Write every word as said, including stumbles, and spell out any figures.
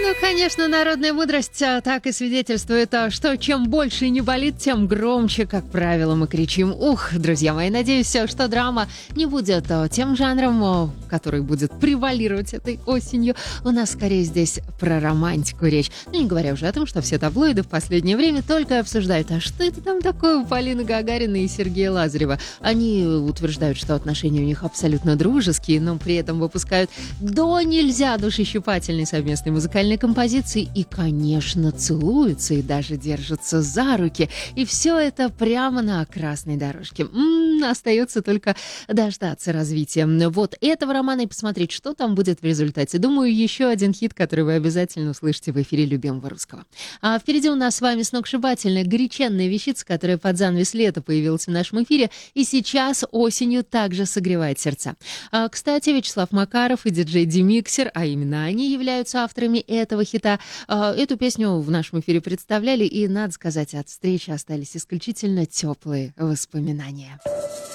Ну, конечно, народная мудрость а, так и свидетельствует, а, что чем больше не болит, тем громче, как правило, мы кричим. Ух, друзья мои, надеюсь, что драма не будет а, тем жанром, а, который будет превалировать этой осенью. У нас скорее здесь про романтику речь. Ну, не говоря уже о том, что все таблоиды в последнее время только обсуждают, а что это там такое у Полины Гагариной и Сергея Лазарева. Они утверждают, что отношения у них абсолютно дружеские, но при этом выпускают до нельзя душещипательной совместной музыкальной композиции и, конечно, целуются и даже держатся за руки. И все это прямо на красной дорожке. М-м, остается только дождаться развития вот этого романа и посмотреть, что там будет в результате. Думаю, еще один хит, который вы обязательно услышите в эфире любимого русского. А впереди у нас с вами сногсшибательная, горяченная вещица, которая под занавес лета появилась в нашем эфире и сейчас осенью также согревает сердца. А, кстати, Вячеслав Макаров и диджей Демиксер, а именно они являются авторами этого хита, а, эту песню в нашем эфире представляли, и, надо сказать, от встречи остались исключительно теплые воспоминания.